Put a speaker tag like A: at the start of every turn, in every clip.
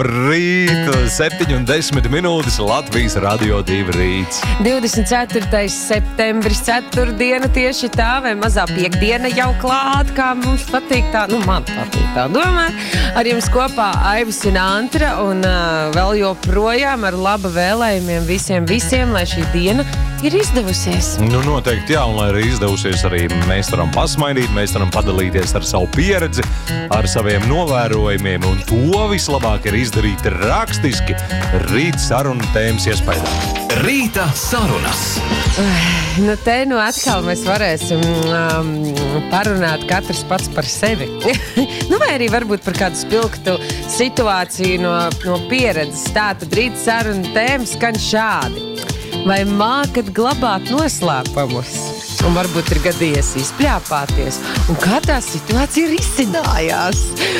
A: Rīt, 7:10 minūtes Latvijas Radio 2 rīts.
B: 24. septembris, ceturtdiena tieši tā, vai mazā piekdiena jau klāt, kā mums patīk tā, man patīk tā domāt. Ar jums kopā Aivis un Antra, un vēl joprojām ar laba vēlējumiem visiem, lai šī diena ir izdevusies.
A: Noteikti jā, un lai arī izdevusies, arī mēs varam pasmaidīt, mēs varam padalīties ar savu pieredzi, ar saviem novērojumiem, un to vislabāk ir izdarīt rakstiski rīt sarunu tēmas iespējā.
C: Rīta sarunas.
B: Te atkal mēs varēsim parunāt katrs pats par sevi. Vai arī varbūt par kādu spilgtu situāciju no pieredzes. Tātad rīt sarunu tēmas skan šādi. Vai mākat glabāt noslēpumus? Un varbūt ir gadījies izpļāpāties. Un kā tā situācija risinājās?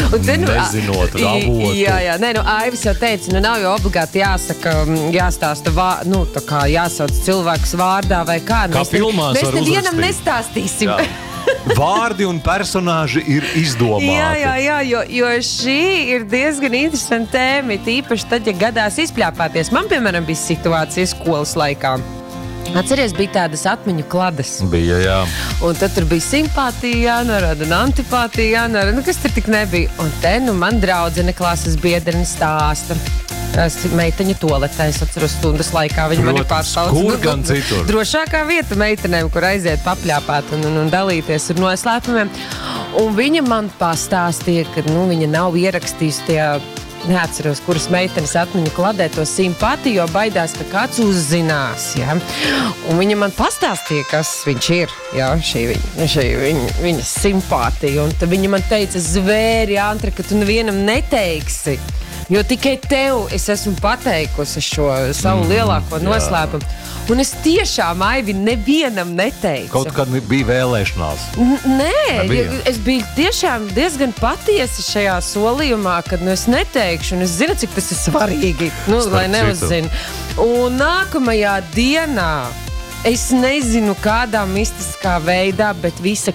A: Nezinot avotu.
B: Jā. Aivis jau teica, nav jau obligāti jāsaka, jāstāsta, tā kā jāsauc cilvēks vārdā vai kā.
A: Kā filmās var uzrakstīt.
B: Mēs nevienam nestāstīsim.
A: Vārdi un personāži ir izdomāti.
B: Jā, jo šī ir diezgan interesanta tēma, tīpaši tad, ja gadās izpļāpāties. Man, piemēram, bija situācija skolas laikā. Atceries, bija tādas atmiņu kladas.
A: Bija, jā.
B: Un tad tur bija simpātija jānorada un antipātija jānorada. Kas tur tik nebija? Un te, man draudzene klases biedrene stāsta. Meiteņa toaletē, es atceros stundas laikā. Viņa mani pārsauc.
A: Kur gan citur?
B: Drošākā vieta meitenēm, kur aiziet papļāpāt un dalīties ar noslēpumiem. Un viņa man pastāstīja, ka viņa nav ierakstījusi tajā, neatceros, kuras meitenes atmiņu kladē to simpātiju, jo baidās, ka kāds uzzinās. Ja? Un viņa man pastāstīja, kas viņš ir. Ja? Šī viņa simpātija. Un tad viņa man teica, zvēri, Antra, ka tu nevienam neteiksi. Jo tikai tev es esmu pateikusi šo savu lielāko noslēpumu. Un es tiešām, Aivi, nevienam neteicu.
A: Kaut kad bija vēlēšanās.
B: Nē, es biju tiešām diezgan patiesa šajā solījumā, kad es neteikšu, un es zinu, cik tas ir svarīgi, lai neuzzinu. Un nākamajā dienā, es nezinu kādā mistiskā veidā, bet visa